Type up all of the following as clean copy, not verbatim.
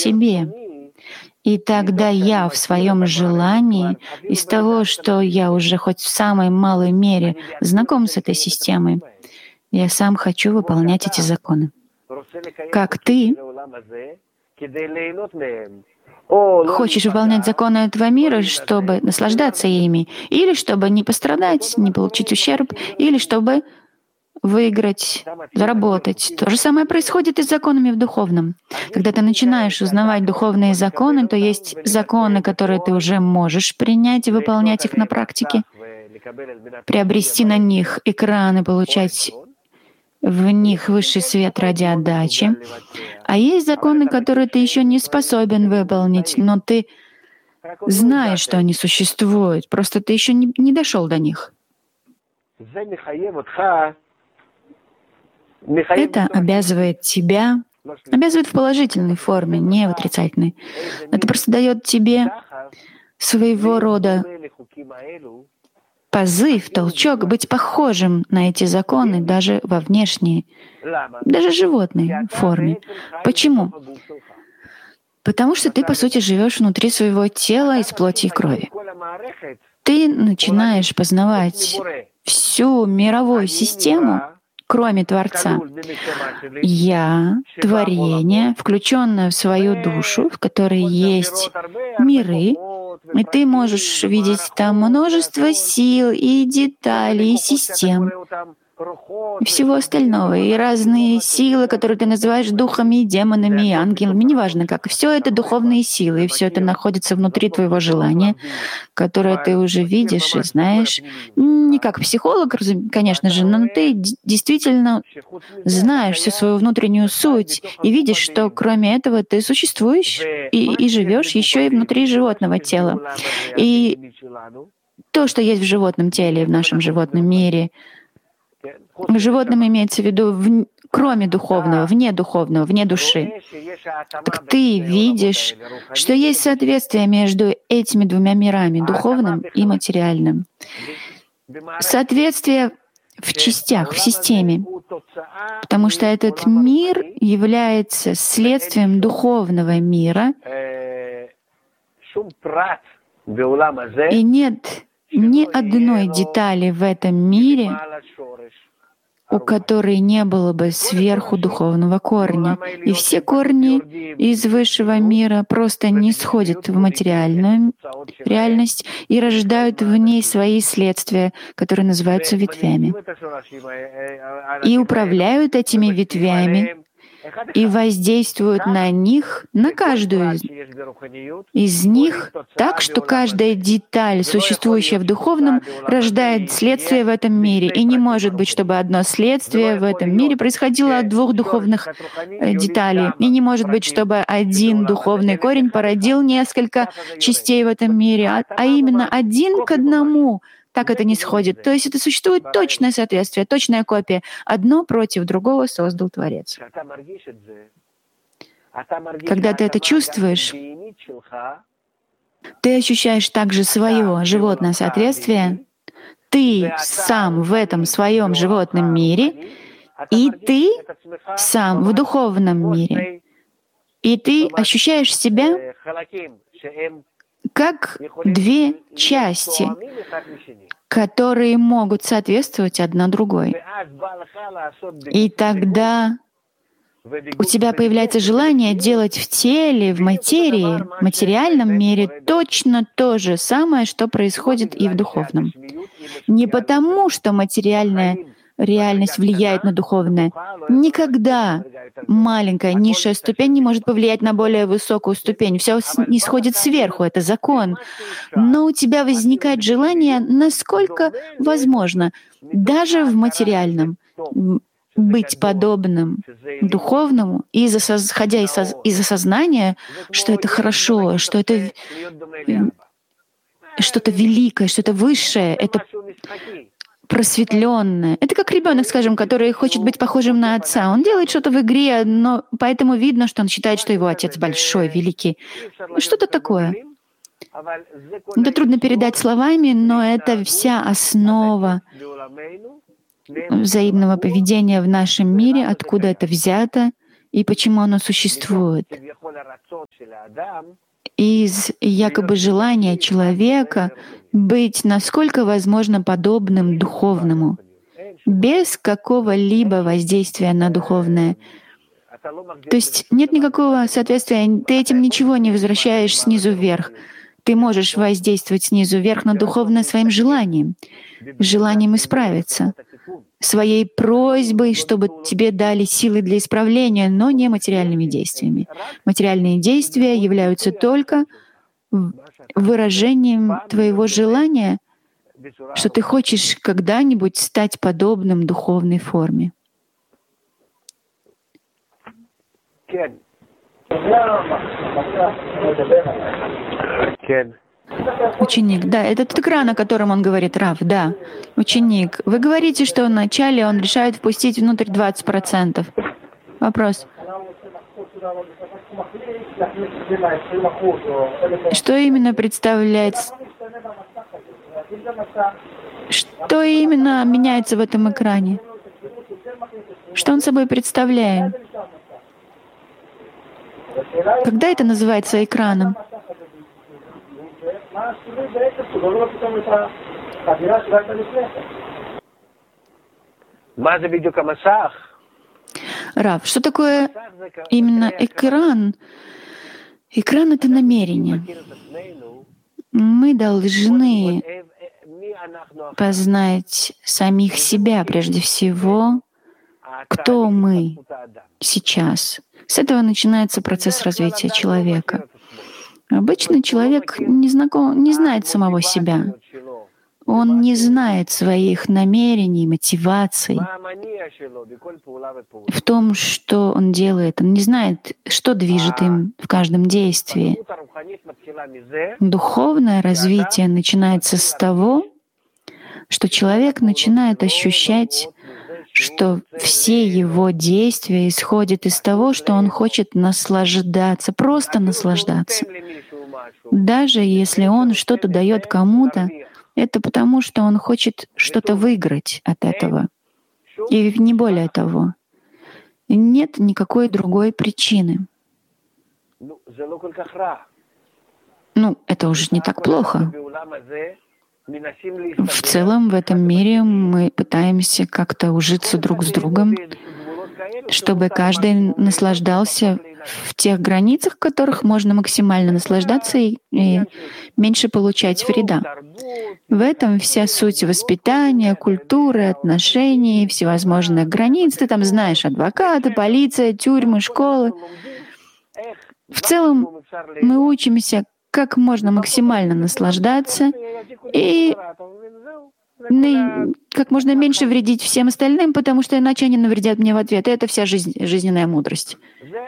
себе. И тогда я в своем желании, из того, что я уже хоть в самой малой мере знаком с этой системой, я сам хочу выполнять эти законы. Как ты хочешь выполнять законы этого мира, чтобы наслаждаться ими, или чтобы не пострадать, не получить ущерб, или чтобы выиграть, заработать. То же самое происходит и с законами в духовном. Когда ты начинаешь узнавать духовные законы, то есть законы, которые ты уже можешь принять и выполнять их на практике, приобрести на них экран и получать в них высший свет ради отдачи. А есть законы, которые ты еще не способен выполнить, но ты знаешь, что они существуют, просто ты еще не дошел до них. Это обязывает тебя, обязывает в положительной форме, не в отрицательной. Это просто дает тебе своего рода позыв, толчок быть похожим на эти законы даже во внешней, даже животной форме. Почему? Потому что ты, по сути, живешь внутри своего тела из плоти и крови. Ты начинаешь познавать всю мировую систему, кроме Творца. Я — творение, включенное в свою душу, в которой есть миры, и ты можешь видеть там множество сил и деталей, и систем, и всего остального, и разные силы, которые ты называешь духами, демонами, ангелами, неважно как. Все это духовные силы, и все это находится внутри твоего желания, которое ты уже видишь и знаешь. Не как психолог, конечно же, но ты действительно знаешь всю свою внутреннюю суть и видишь, что кроме этого ты существуешь и живешь еще и внутри животного тела. И то, что есть в животном теле, в нашем животном мире, животным имеется в виду кроме духовного, вне души. Так ты видишь, что есть соответствие между этими двумя мирами, духовным и материальным. Соответствие в частях, в системе. Потому что этот мир является следствием духовного мира, и нет ни одной детали в этом мире, у которой не было бы сверху духовного корня. И все корни из высшего мира просто не сходят в материальную реальность и рождают в ней свои следствия, которые называются ветвями. И управляют этими ветвями и воздействуют на них, на каждую из них, так, что каждая деталь, существующая в духовном, рождает следствие в этом мире. И не может быть, чтобы одно следствие в этом мире происходило от двух духовных деталей. И не может быть, чтобы один духовный корень породил несколько частей в этом мире, а именно один к одному. Так это не сходит. То есть это существует точное соответствие, точная копия. Одно против другого создал Творец. Когда ты это чувствуешь, ты ощущаешь также свое животное соответствие, ты сам в этом своем животном мире, и ты сам в духовном мире. И ты ощущаешь себя как две части, которые могут соответствовать одна другой. И тогда у тебя появляется желание делать в теле, в материи, в материальном мире точно то же самое, что происходит и в духовном. Не потому, что материальная реальность влияет на духовное. Никогда маленькая низшая ступень не может повлиять на более высокую ступень. Все исходит сверху, это закон. Но у тебя возникает желание, насколько возможно, даже в материальном, быть подобным духовному, исходя из осознания, что это хорошо, что это что-то великое, что-то высшее, это просветленное. Это как ребенок, скажем, который хочет быть похожим на отца. Он делает что-то в игре, но поэтому видно, что он считает, что его отец большой, великий. Что-то такое. Это трудно передать словами, но это вся основа взаимного поведения в нашем мире, откуда это взято и почему оно существует. Из якобы желания человека быть насколько возможно подобным духовному, без какого-либо воздействия на духовное. То есть нет никакого соответствия, ты этим ничего не возвращаешь снизу вверх. Ты можешь воздействовать снизу вверх на духовное своим желанием исправиться, своей просьбой, чтобы тебе дали силы для исправления, но не материальными действиями. Материальные действия являются только выражением твоего желания, что ты хочешь когда-нибудь стать подобным духовной форме. Ученик, да, это тот экран, о котором он говорит, Рав, да. Ученик, вы говорите, что вначале он решает впустить внутрь 20%. Вопрос. Что именно представляет? Что именно меняется в этом экране? Что он собой представляет? Когда это называется экраном? Рав, что такое именно экран? Экран — это намерение. Мы должны познать самих себя прежде всего, кто мы сейчас. С этого начинается процесс развития человека. Обычно человек не знает самого себя. Он не знает своих намерений, мотиваций в том, что он делает. Он не знает, что движет им в каждом действии. Духовное развитие начинается с того, что человек начинает ощущать, что все его действия исходят из того, что он хочет наслаждаться, просто наслаждаться. Даже если он что-то дает кому-то, это потому, что он хочет что-то выиграть от этого. И не более того. Нет никакой другой причины. Это уже не так плохо. В целом, в этом мире мы пытаемся как-то ужиться друг с другом, чтобы каждый наслаждался в тех границах, в которых можно максимально наслаждаться и меньше получать вреда. В этом вся суть воспитания, культуры, отношений, всевозможных границ. Ты там знаешь адвокаты, полиция, тюрьмы, школы. В целом мы учимся, как можно максимально наслаждаться и как можно меньше вредить всем остальным, потому что иначе они навредят мне в ответ. И это вся жизненная мудрость.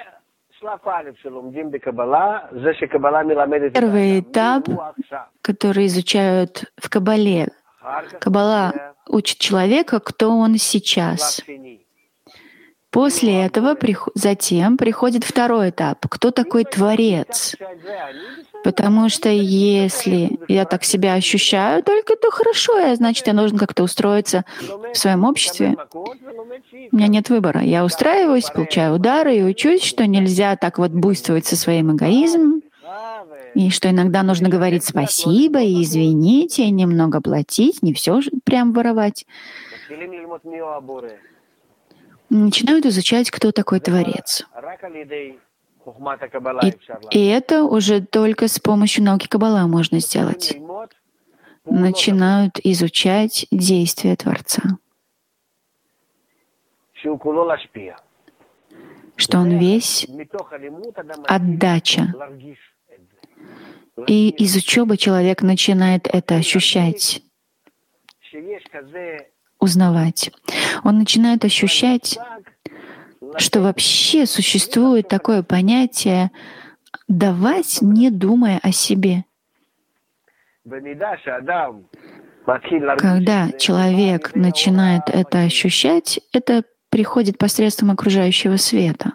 Первый этап, который изучают в Кабале. Кабала учит человека, кто он сейчас. После этого затем приходит второй этап. Кто такой Творец? Потому что если я так себя ощущаю, только то хорошо, значит, я должен как-то устроиться в своем обществе. У меня нет выбора. Я устраиваюсь, получаю удары и учусь, что нельзя так вот буйствовать со своим эгоизмом, и что иногда нужно говорить спасибо и извините, и немного платить, не все же прям воровать. Начинают изучать, кто такой Творец. И это уже только с помощью науки Каббала можно сделать. Начинают изучать действия Творца. Что он весь отдача. И из учебы человек начинает это ощущать, узнавать. Он начинает ощущать, что вообще существует такое понятие «давать, не думая о себе». Когда человек начинает это ощущать, это приходит посредством окружающего света.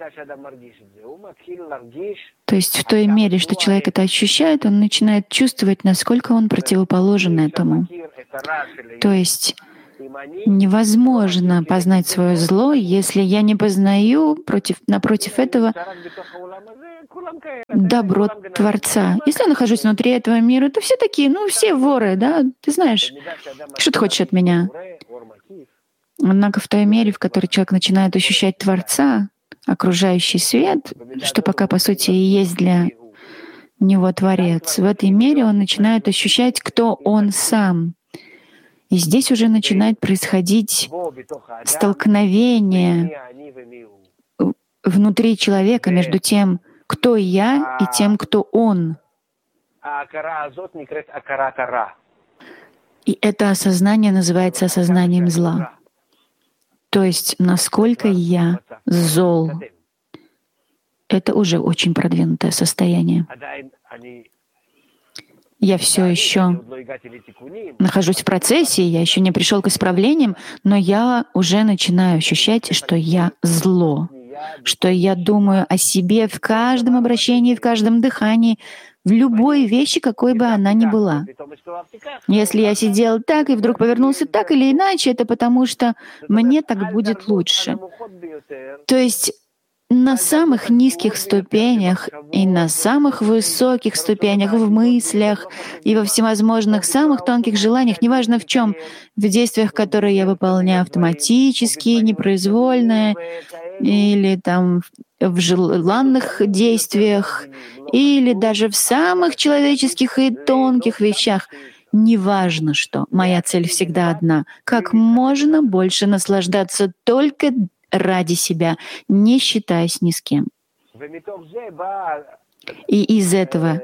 То есть в той мере, что человек это ощущает, он начинает чувствовать, насколько он противоположен этому. То есть Невозможно познать свое зло, если я не познаю напротив этого добро Творца. Если я нахожусь внутри этого мира, то все такие, все воры, да? Ты знаешь, что ты хочешь от меня? Однако в той мере, в которой человек начинает ощущать Творца, окружающий свет, что пока, по сути, и есть для него Творец, в этой мере он начинает ощущать, кто он сам. И здесь уже начинает происходить столкновение внутри человека между тем, кто я, и тем, кто он. И это осознание называется осознанием зла. То есть, насколько я зол. Это уже очень продвинутое состояние. Я все еще нахожусь в процессе, я еще не пришел к исправлениям, но я уже начинаю ощущать, что я зло, что я думаю о себе в каждом обращении, в каждом дыхании, в любой вещи, какой бы она ни была. Если я сидел так и вдруг повернулся так или иначе, это потому что мне так будет лучше. То есть на самых низких ступенях и на самых высоких ступенях в мыслях и во всевозможных самых тонких желаниях, неважно в чем, в действиях, которые я выполняю автоматически, непроизвольно, или там в желанных действиях, или даже в самых человеческих и тонких вещах, неважно что, моя цель всегда одна — как можно больше наслаждаться только ради себя, не считаясь ни с кем. И из этого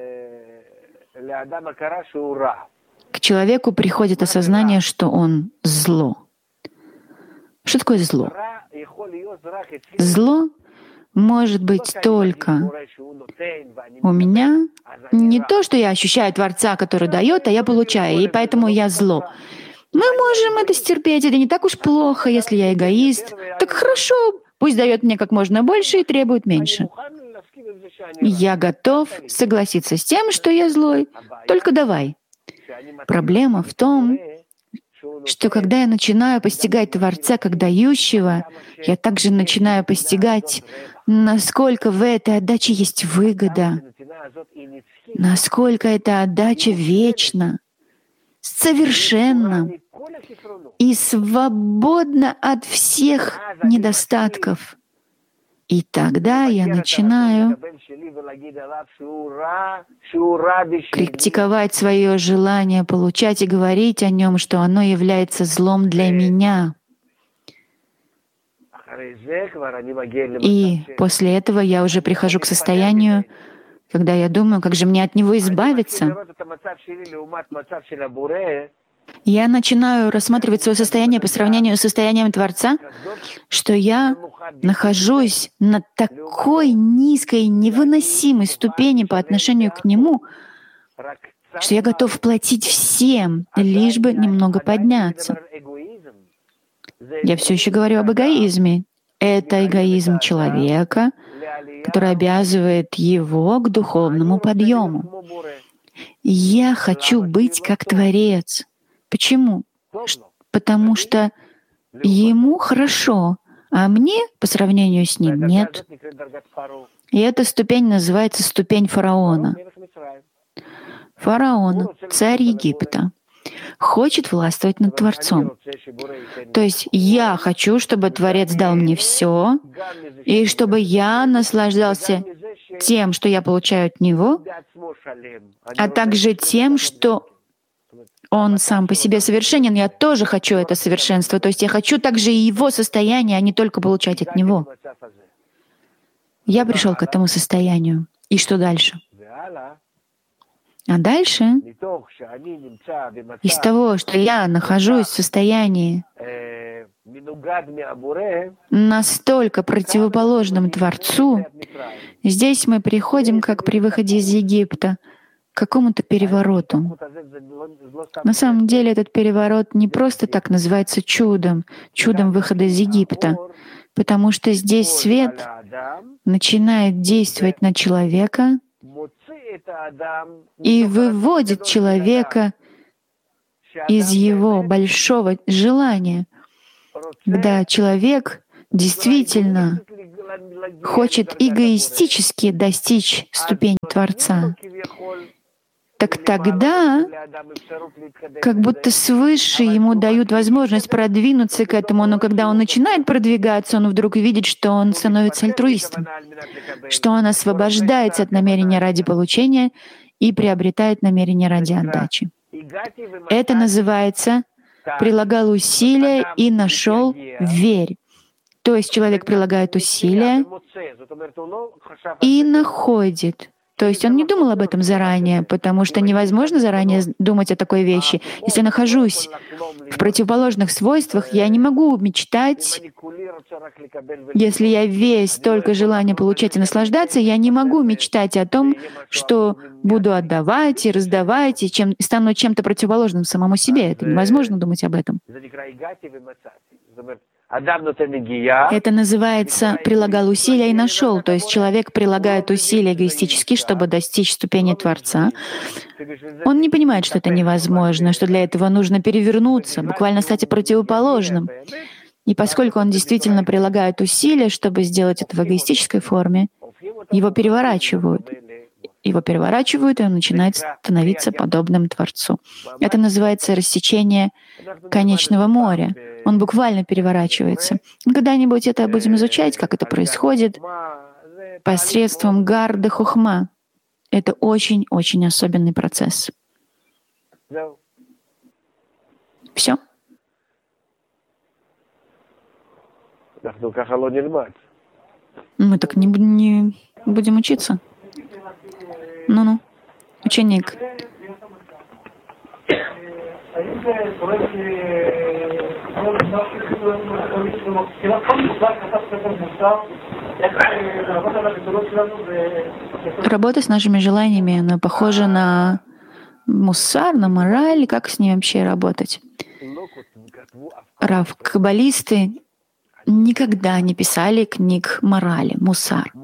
к человеку приходит осознание, что он зло. Что такое зло? Зло может быть только у меня не то, что я ощущаю Творца, который дает, а я получаю, и поэтому я зло. Мы можем это стерпеть, это не так уж плохо, если я эгоист. Так хорошо, пусть дает мне как можно больше и требует меньше. Я готов согласиться с тем, что я злой, только давай. Проблема в том, что когда я начинаю постигать Творца как дающего, я также начинаю постигать, насколько в этой отдаче есть выгода, насколько эта отдача вечна, совершенно и свободна от всех недостатков. И тогда я начинаю критиковать свое желание получать и говорить о нем, что оно является злом для меня. И после этого я уже прихожу к состоянию, когда я думаю, как же мне от него избавиться. Я начинаю рассматривать свое состояние по сравнению с состоянием Творца, что я нахожусь на такой низкой, невыносимой ступени по отношению к Нему, что я готов платить всем, лишь бы немного подняться. Я все еще говорю об эгоизме. Это эгоизм человека, который обязывает его к духовному подъему. Я хочу быть как Творец. Почему? Потому что ему хорошо, а мне по сравнению с ним нет. И эта ступень называется ступень фараона. Фараон, царь Египта, хочет властвовать над Творцом. То есть я хочу, чтобы Творец дал мне все, и чтобы я наслаждался тем, что я получаю от Него, а также тем, что Он сам по себе совершенен. Я тоже хочу это совершенство. То есть я хочу также и Его состояние, а не только получать от Него. Я пришел к этому состоянию. И что дальше? А дальше, из того, что я нахожусь в состоянии настолько противоположном Творцу, здесь мы приходим, как при выходе из Египта, к какому-то перевороту. На самом деле этот переворот не просто так называется чудом выхода из Египта, потому что здесь свет начинает действовать на человека и выводит человека из его большого желания, когда человек действительно хочет эгоистически достичь ступени Творца, так тогда как будто свыше ему дают возможность продвинуться к этому, но когда он начинает продвигаться, он вдруг видит, что он становится альтруистом, что он освобождается от намерения ради получения и приобретает намерение ради отдачи. Это называется «прилагал усилия и нашел верь». То есть человек прилагает усилия и находит. То есть он не думал об этом заранее, потому что невозможно заранее думать о такой вещи. Если я нахожусь в противоположных свойствах, я не могу мечтать. Если я весь только желание получать и наслаждаться, я не могу мечтать о том, что буду отдавать и раздавать, и стану чем-то противоположным самому себе. Это невозможно думать об этом. Это называется «прилагал усилия и нашел». То есть человек прилагает усилия эгоистически, чтобы достичь ступени Творца. Он не понимает, что это невозможно, что для этого нужно перевернуться, буквально стать противоположным. И поскольку он действительно прилагает усилия, чтобы сделать это в эгоистической форме, его переворачивают. Его переворачивают, и он начинает становиться подобным Творцу. Это называется рассечение конечного моря. Он буквально переворачивается. Когда-нибудь это будем изучать, как это происходит, посредством гарды хухма. Это очень-очень особенный процесс. Все? Мы так не будем учиться. Ну-ну, ученик. Работа с нашими желаниями, она похожа на муссар, на мораль. Как с ней вообще работать? Рав, каббалисты никогда не писали книг морали, муссар.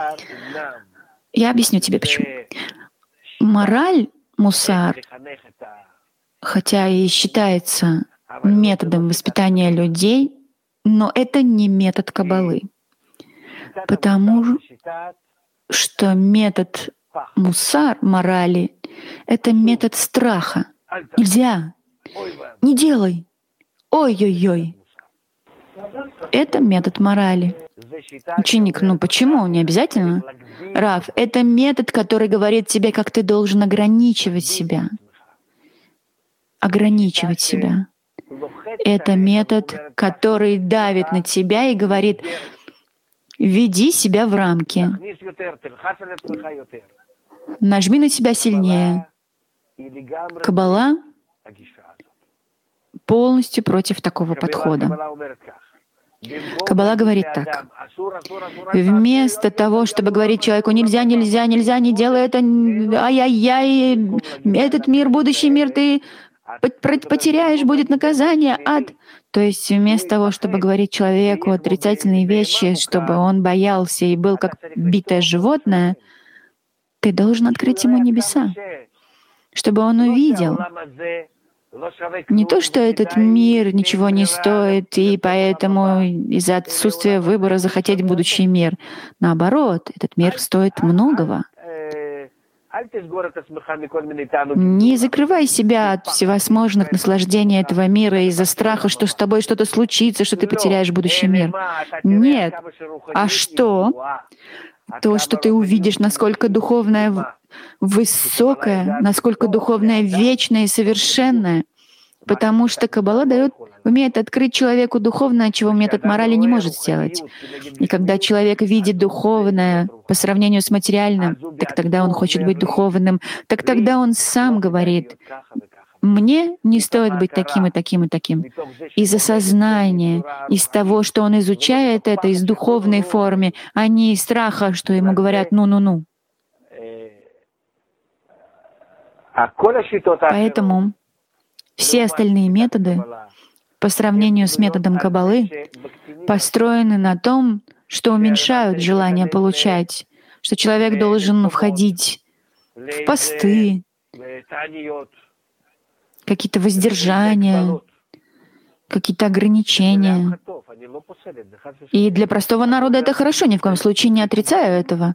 Я объясню тебе, почему. Мораль, муссар, хотя и считается методом воспитания людей, но это не метод каббалы. Потому что метод муссар, морали, это метод страха. Нельзя. Не делай. Ой-ой-ой. Это метод морали. Ученик, ну почему? Не обязательно. Рав, это метод, который говорит тебе, как ты должен ограничивать себя. Ограничивать себя. Это метод, который давит на тебя и говорит, веди себя в рамки. Нажми на себя сильнее. Каббала полностью против такого подхода. Каббала говорит так. Вместо того, чтобы говорить человеку «нельзя, нельзя, нельзя, не делай это, ай-яй-яй, этот мир, будущий мир, ты потеряешь, будет наказание, ад». То есть вместо того, чтобы говорить человеку отрицательные вещи, чтобы он боялся и был как битое животное, ты должен открыть ему небеса, чтобы он увидел, не то, что этот мир ничего не стоит, и поэтому из-за отсутствия выбора захотеть будущий мир. Наоборот, этот мир стоит многого. Не закрывай себя от всевозможных наслаждений этого мира из-за страха, что с тобой что-то случится, что ты потеряешь будущий мир. Нет. А что? То, что ты увидишь, насколько духовное высокое, насколько духовное вечное и совершенное. Потому что Каббала умеет открыть человеку духовное, чего метод морали не может сделать. И когда человек видит духовное по сравнению с материальным, так тогда он хочет быть духовным, так тогда он сам говорит, мне не стоит быть таким и таким и таким. Из осознания, из того, что он изучает это из духовной формы, а не из страха, что ему говорят «ну-ну-ну». Поэтому все остальные методы по сравнению с методом Каббалы построены на том, что уменьшают желание получать, что человек должен входить в посты, какие-то воздержания, какие-то ограничения. И для простого народа это хорошо, ни в коем случае не отрицаю этого.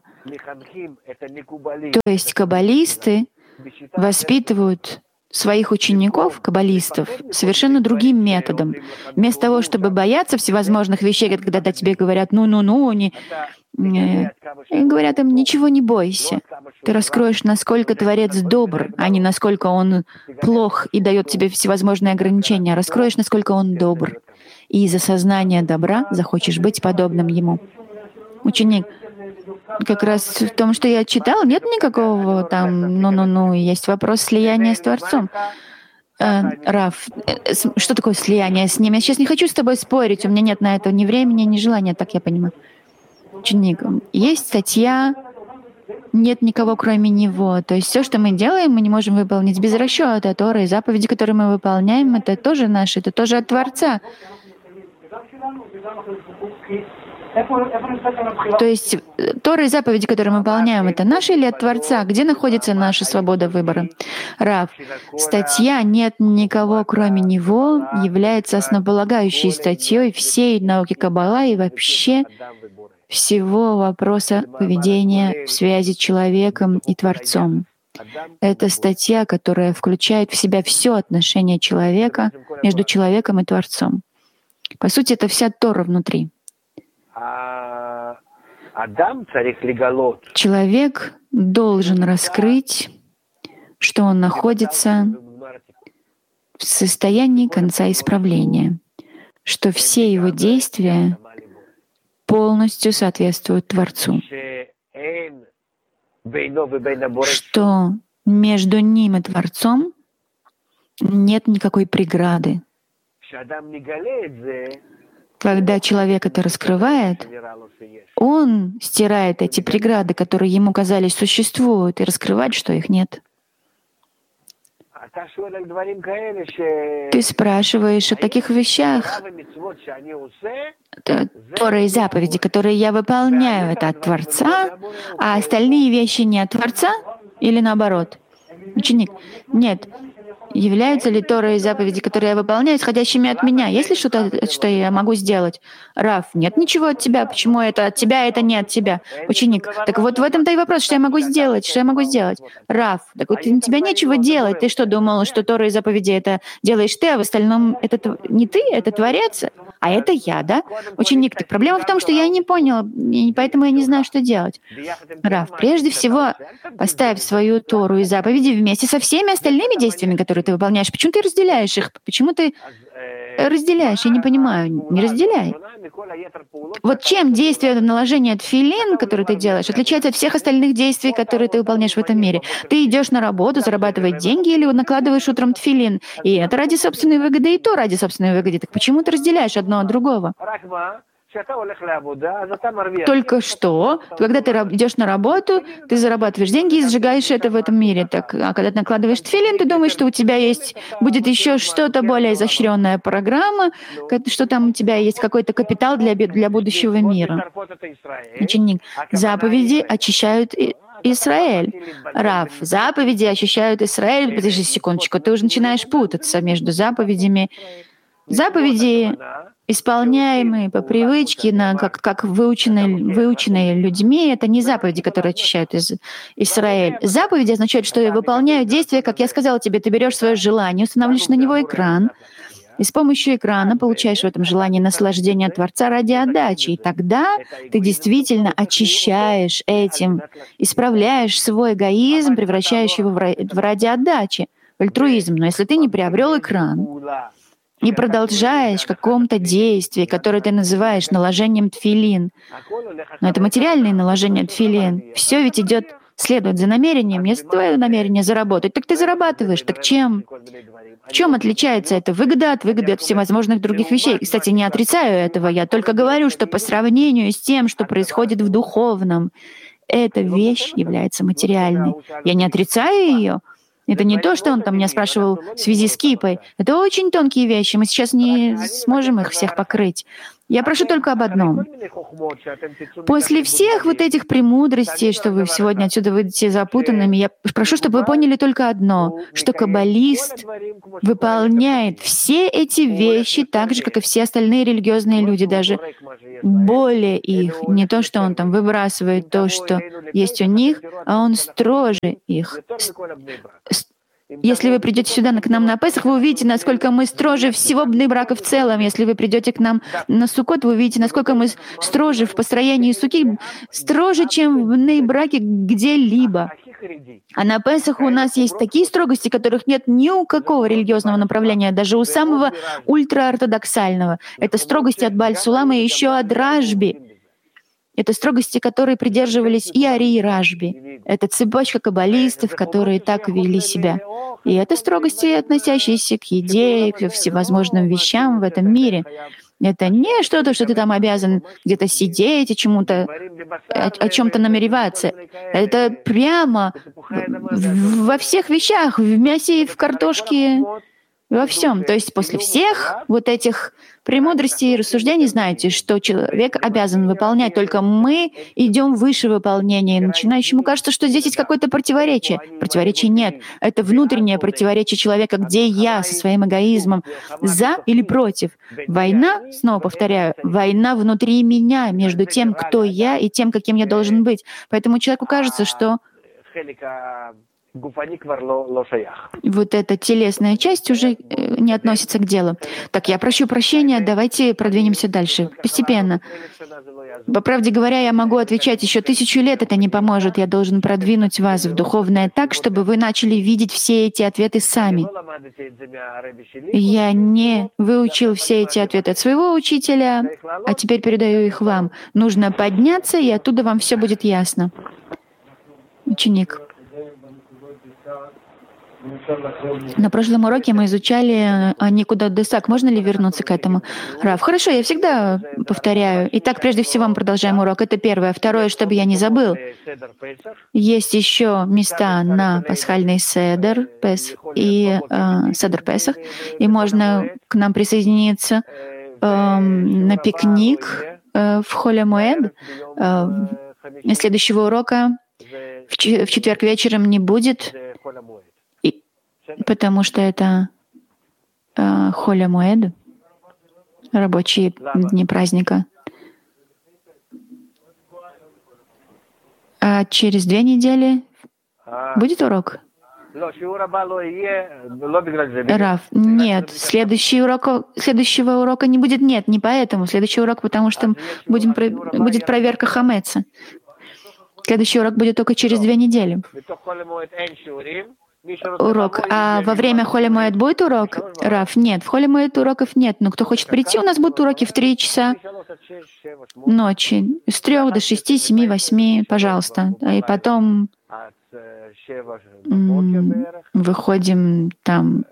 То есть каббалисты воспитывают своих учеников, каббалистов, совершенно другим методом. Вместо того, чтобы бояться всевозможных вещей, когда тебе говорят «ну-ну-ну», они говорят им «ничего не бойся». Ты раскроешь, насколько Творец добр, а не насколько Он плох и дает тебе всевозможные ограничения. Раскроешь, насколько Он добр. И из-за сознания добра захочешь быть подобным Ему. Ученик, как раз в том, что я читал, нет никакого там «ну-ну-ну», есть вопрос слияния с Творцом. Рав, что такое слияние с Ним? Я сейчас не хочу с тобой спорить, у меня нет на это ни времени, ни желания, так я понимаю. Ученик, есть статья «Нет никого, кроме Него». То есть все, что мы делаем, мы не можем выполнить без расчета. Торы и заповеди, которые мы выполняем, это тоже наши, это тоже от Творца. То есть Торы и заповеди, которые мы выполняем, это наши или от Творца? Где находится наша свобода выбора? Рав, статья «Нет никого, кроме Него» является основополагающей статьей всей науки Каббала и вообще всего вопроса поведения в связи с человеком и Творцом. Это статья, которая включает в себя все отношения человека между человеком и Творцом. По сути, это вся Тора внутри. Человек должен раскрыть, что он находится в состоянии конца исправления, что все его действия полностью соответствуют Творцу, что между ним и Творцом нет никакой преграды. Когда человек это раскрывает, он стирает эти преграды, которые ему казались существуют, и раскрывает, что их нет. Ты спрашиваешь о таких вещах. Тора и заповеди, которые я выполняю, это от Творца, а остальные вещи не от Творца или наоборот? Ученик, нет. Являются ли Тора и заповеди, которые я выполняю, исходящими от меня? Есть ли что-то, что я могу сделать? Рав, нет ничего от тебя. Почему это от тебя, это не от тебя? Ученик, так вот в этом-то и вопрос, что я могу сделать? Что я могу сделать? Рав, так вот у тебя нечего делать. Ты что, думал, что Тора и заповеди это делаешь ты, а в остальном это не ты, это Творец? А это я, да? Ученик, так проблема в том, что я не понял, и поэтому я не знаю, что делать. Рав, прежде всего, поставь свою Тору и заповеди вместе со всеми остальными действиями, которые ты выполняешь. Почему ты разделяешь их? Почему ты разделяешь? Я не понимаю. Не разделяй. Вот чем действие наложения тфилин, которое ты делаешь, отличается от всех остальных действий, которые ты выполняешь в этом мире? Ты идешь на работу, зарабатывать деньги или накладываешь утром тфилин? И это ради собственной выгоды, и то ради собственной выгоды. Так почему ты разделяешь одно от другого? Только что, когда ты идешь на работу, ты зарабатываешь деньги и сжигаешь это в этом мире. Так, а когда ты накладываешь тфилин, ты думаешь, что у тебя будет еще что-то более изощренная программа, что там у тебя есть какой-то капитал для будущего мира. Ученик, заповеди очищают Израиль. Рав, заповеди очищают Израиль. Подожди секундочку, ты уже начинаешь путаться между заповедями. Заповеди, исполняемые по привычке, как выученные людьми, это не заповеди, которые очищают Израиль. Заповеди означают, что я выполняю действия, как я сказала тебе, ты берешь свое желание, устанавливаешь на него экран, и с помощью экрана получаешь в этом желании наслаждение Творца ради отдачи. И тогда ты действительно очищаешь этим, исправляешь свой эгоизм, превращаешь его в ради отдачи, в альтруизм. Но если ты не приобрел экран, и продолжаешь в каком-то действии, которое ты называешь наложением тфилин. Но это материальное наложение тфилин. Все ведь следует за намерением. Если твое намерение заработать, так ты зарабатываешь. Так чем? В чем отличается это выгода от выгоды от всевозможных других вещей? Кстати, не отрицаю этого. Я только говорю, что по сравнению с тем, что происходит в духовном, эта вещь является материальной. Я не отрицаю ее. Это не то, что он там меня спрашивал в связи с кипой. Это очень тонкие вещи. Мы сейчас не сможем их всех покрыть. Я прошу только об одном. После всех вот этих премудростей, что вы сегодня отсюда выйдете запутанными, я прошу, чтобы вы поняли только одно, что каббалист выполняет все эти вещи так же, как и все остальные религиозные люди, даже более их. Не то, что он там выбрасывает то, что есть у них, а он строже их. Если вы придете сюда к нам на Песах, вы увидите, насколько мы строже всего Бней-Брака в целом. Если вы придете к нам на Суккот, вы увидите, насколько мы строже в построении суки, строже, чем в Бней-Браке где-либо. А на Песах у нас есть такие строгости, которых нет ни у какого религиозного направления, даже у самого ультраортодоксального. Это строгости от Бааль-Сулама и еще от Рашби. Это строгости, которые придерживались и Ари, и Рашби. Это цепочка каббалистов, которые так вели себя. И это строгости, относящиеся к еде, к всевозможным вещам в этом мире. Это не что-то, что ты там обязан где-то сидеть и чему-то, о чем-то намереваться. Это прямо во всех вещах, в мясе, в картошке, во всем. То есть после всех вот этих премудростей и рассуждений знаете, что человек обязан выполнять, только мы идем выше выполнения. И начинающему кажется, что здесь есть какое-то противоречие. Противоречия нет. Это внутреннее противоречие человека, где я со своим эгоизмом за или против. Война, снова повторяю, война внутри меня между тем, кто я, и тем, каким я должен быть. Поэтому человеку кажется, что вот эта телесная часть уже не относится к делу. Так, я прошу прощения, давайте продвинемся дальше, постепенно. По правде говоря, я могу отвечать еще 1000 лет, это не поможет. Я должен продвинуть вас в духовное так, чтобы вы начали видеть все эти ответы сами. Я не выучил все эти ответы от своего учителя, а теперь передаю их вам. Нужно подняться, и оттуда вам все будет ясно. Ученик. На прошлом уроке мы изучали Никуда Десак. Можно ли вернуться к этому? Рав, хорошо, я всегда повторяю. Итак, прежде всего мы продолжаем урок. Это первое. Второе, чтобы я не забыл. Есть еще места на пасхальный седер и седер Песах. И можно к нам присоединиться на пикник в Холе Моэд. Следующего урока в четверг вечером не будет, потому что это Холя Моэд, рабочие дни праздника. А через 2 недели будет урок? Рав, нет, следующего урока не будет. Нет, не поэтому. Следующий урок, потому что будет проверка хамеца. Следующий урок будет только через 2 недели. Урок. А во время Холи Моэд будет урок? Рав, нет, в Холи Моэд уроков нет. Но кто хочет прийти, у нас будут уроки в 3 часа ночи. С 3 до 6, 7, 8, пожалуйста. И потом выходим там.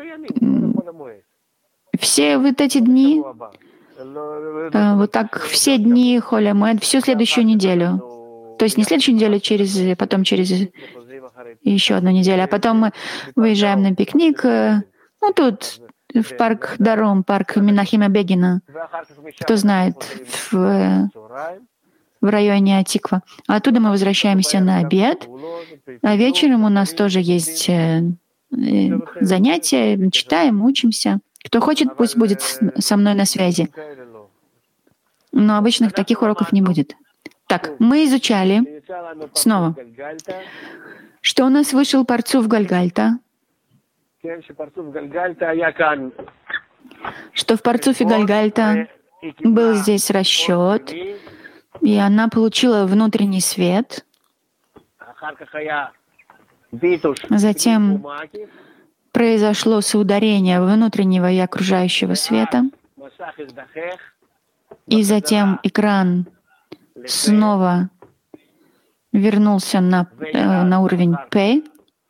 Все вот эти дни, вот так все дни Холи Моэд, всю следующую неделю. То есть не следующую неделю, потом через еще 1 неделю, а потом мы выезжаем на пикник, тут в парк Даром, парк Менахема Бегина, кто знает, в районе Атиква. А оттуда мы возвращаемся на обед, а вечером у нас тоже есть занятия, читаем, учимся. Кто хочет, пусть будет со мной на связи. Но обычных таких уроков не будет. Так, мы изучали снова, что у нас вышел Парцуф Гальгальта, что в Парцуфе Гальгальта был здесь расчет, и она получила внутренний свет. Затем произошло соударение внутреннего и окружающего света, и затем экран снова вернулся на уровень П,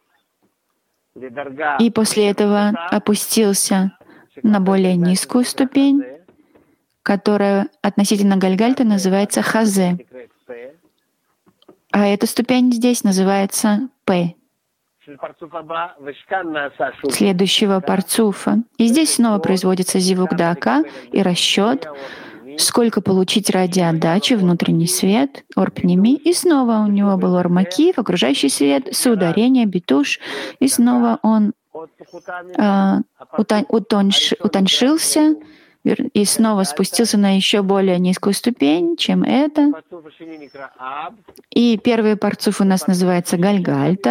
и после этого опустился на более низкую ступень, которая относительно Гальгальта называется Хазе. А эта ступень здесь называется П, следующего парцуфа. И здесь снова производится зивук дака и расчет. сколько получить ради отдачи, внутренний свет, орпними, и снова у него был ормакив, окружающий свет, соударение, битуш, и снова он утоншился и снова спустился на еще более низкую ступень, чем это. И первый парцуф у нас называется Гальгальта.